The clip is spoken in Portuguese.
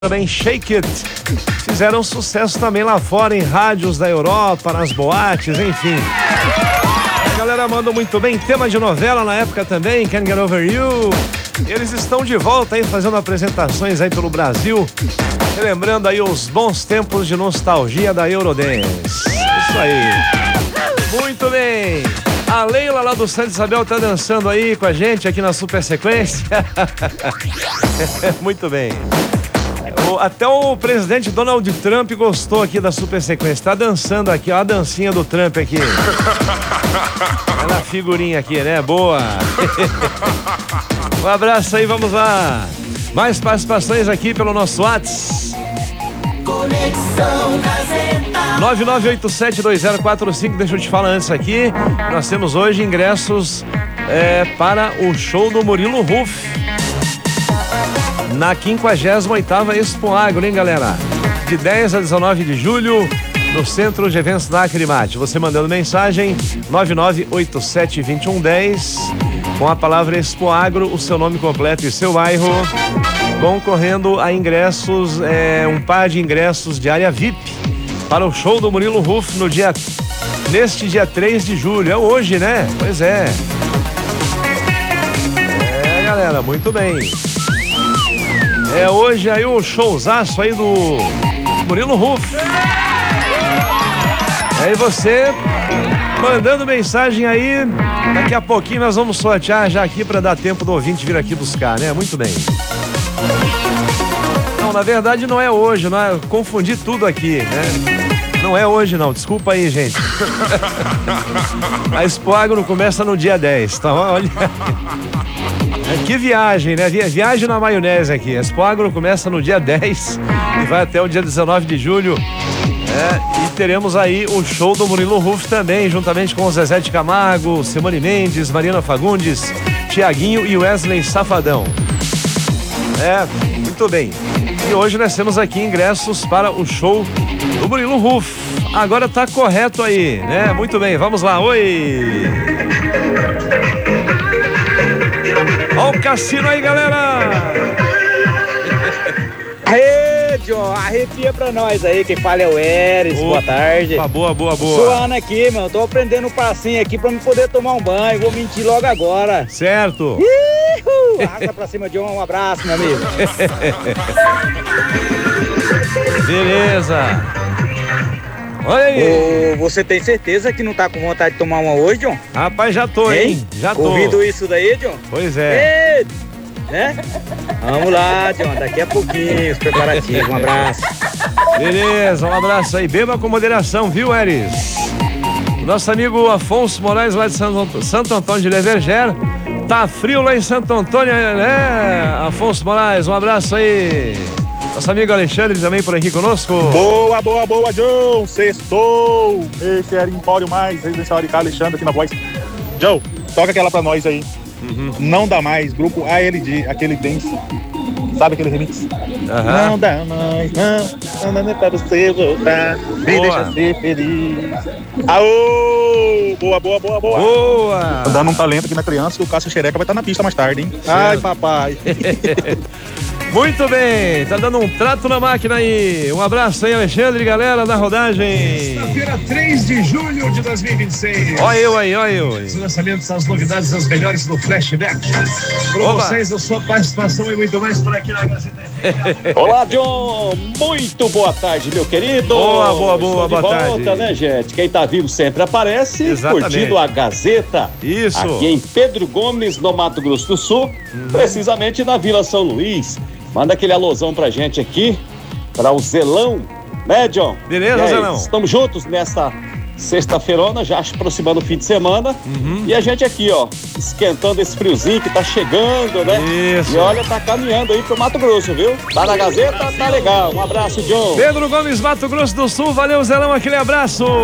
Também Shake It fizeram sucesso também lá fora em rádios da Europa, nas boates, enfim. A galera mandou muito bem, tema de novela na época também, Can't Get Over You. Eles estão de volta aí fazendo apresentações aí pelo Brasil, relembrando aí os bons tempos de nostalgia da Eurodance. Isso aí. Muito bem. A Leila lá do Santa Isabel tá dançando aí com a gente aqui na Super Sequência. Muito bem. Até o presidente Donald Trump gostou aqui da Super Sequência. Tá dançando aqui, ó, a dancinha do Trump aqui. Olha a figurinha aqui, né? Boa. Um abraço aí, vamos lá. Mais participações aqui pelo nosso WhatsApp. Conexão Gazeta 99872045. Deixa eu te falar antes aqui. Nós temos hoje ingressos para o show do Murilo Huff na 58ª Expo Agro, hein, galera? De 10 a 19 de julho, no Centro de Eventos da Acrimate. Você mandando mensagem 99872110 com a palavra Expo Agro, o seu nome completo e seu bairro, concorrendo a ingressos, um par de ingressos de área VIP para o show do Murilo Huff neste dia 3 de julho. É hoje, né? Pois é. Galera, muito bem. É hoje aí o showzaço aí do Murilo Huff. Aí você mandando mensagem aí, daqui a pouquinho nós vamos sortear já aqui para dar tempo do ouvinte vir aqui buscar, né? Muito bem. Não, na verdade não é hoje, não é, confundi tudo aqui, né? Não é hoje não, desculpa aí, gente. A Expo Agro começa no dia 10, tá? Olha. Que viagem, né? Viagem na maionese aqui. A Expo Agro começa no dia 10 e vai até o dia 19 de julho. E teremos aí o show do Murilo Huff também, juntamente com o Zezé de Camargo, Simone Mendes, Mariana Fagundes, Tiaguinho e Wesley Safadão. Muito bem. E hoje nós temos aqui ingressos para o show do Murilo Huff. Agora tá correto aí, né? Muito bem, vamos lá. Oi! Olha o cassino aí, galera! Aê, John, arrepia pra nós aí, quem fala é o Eris, boa tarde. Boa. Suando aqui, mano, tô aprendendo um passinho aqui pra me poder tomar um banho, vou mentir logo agora. Certo. Arrasta pra cima, John, um abraço, meu amigo. Beleza. Olha aí. Você tem certeza que não tá com vontade de tomar uma hoje, John? Rapaz, já tô, hein? Já tô. Ouvindo isso daí, John? Pois é. Ei, né? Vamos lá, John, daqui a pouquinho, os preparativos, um abraço. Beleza, um abraço aí. Beba com moderação, viu, Eris? Nosso amigo Afonso Moraes, lá de Santo Antônio de Leverger. Tá frio lá em Santo Antônio, né? Afonso Moraes, um abraço aí. Nosso amigo Alexandre também por aqui conosco. Boa, John. Sextou. Esse era Empório Mais, residencial de Alexandre aqui na voz. Joe, toca aquela pra nós aí. Não dá mais, grupo ALD, aquele dance. Sabe aquele remix? Não dá mais, não dá pra você voltar. Me deixa ser feliz. Aô! Boa! Dando um talento aqui na criança que o Cássio Xereca vai estar na pista mais tarde, hein? Ai, papai. Muito bem, tá dando um trato na máquina aí. Um abraço aí, Alexandre, galera da rodagem. Sexta-feira, 3 de julho de 2026. Olha eu. Os lançamentos, as novidades, as melhores do Flashback. Promoções, a sua participação e muito mais por aqui na Gazeta. Olá, John. Muito boa tarde, meu querido. Boa boa tarde. Volta, né, gente? Quem tá vivo sempre aparece. Exatamente. Curtindo a Gazeta. Isso. Aqui em Pedro Gomes, no Mato Grosso do Sul. Precisamente na Vila São Luís. Manda aquele alôzão pra gente aqui, para o Zelão, né, John? Beleza, Zelão? Estamos juntos nesta sexta-feirona, já aproximando o fim de semana. E a gente aqui, ó, esquentando esse friozinho que tá chegando, né? Isso. E olha, tá caminhando aí pro Mato Grosso, viu? Tá na Gazeta, tá legal. Um abraço, John. Pedro Gomes, Mato Grosso do Sul. Valeu, Zelão, aquele abraço.